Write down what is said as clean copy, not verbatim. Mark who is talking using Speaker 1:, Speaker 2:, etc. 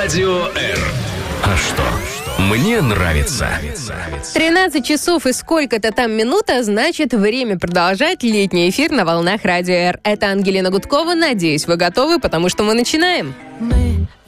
Speaker 1: Радио R. А что? Мне нравится.
Speaker 2: 13 часов и сколько-то там минут, а значит, время продолжать летний эфир на волнах Радио R. Это Ангелина Гудкова. Надеюсь, вы готовы, потому что мы начинаем.